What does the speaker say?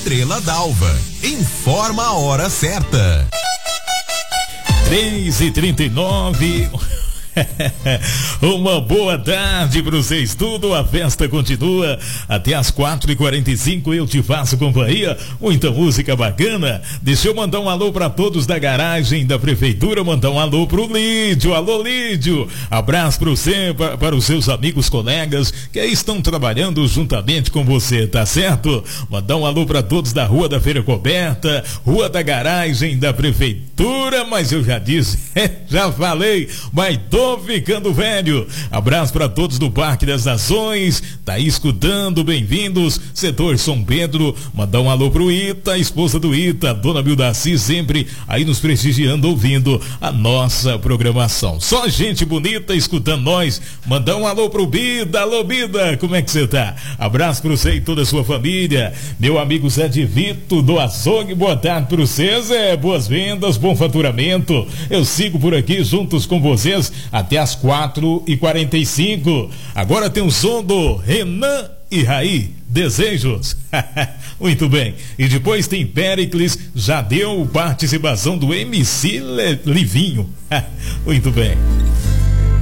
Estrela d'Alva. Informa a hora certa. 3h39. Uma boa tarde para vocês tudo, a festa continua até as 4h45, eu te faço companhia, muita música bacana. Deixa eu mandar um alô para todos da garagem da prefeitura, mandar um alô pro Lídio, alô Lídio, abraço para você, para os seus amigos, colegas que aí estão trabalhando juntamente com você, tá certo? Mandar um alô para todos da Rua da Feira Coberta, Rua da Garagem da prefeitura, mas eu já disse, já falei, mas tô ficando velho. Abraço para todos do Parque das Nações, tá aí escutando, bem-vindos. Setor São Pedro, mandar um alô pro Ita, esposa do Ita, Dona Bildaci, sempre aí nos prestigiando, ouvindo a nossa programação. Só gente bonita escutando nós. Mandar um alô pro Bida, alô Bida, como é que você tá? Abraço pro você e toda a sua família. Meu amigo Zé de Vito do Açougue, boa tarde pro você, Zé, boas vendas, bom faturamento. Eu sigo por aqui juntos com vocês até as 4h45. Agora tem o som do Renan e Raí, Desejos. Muito bem. E depois tem Péricles, já deu participação do MC Livinho. Muito bem.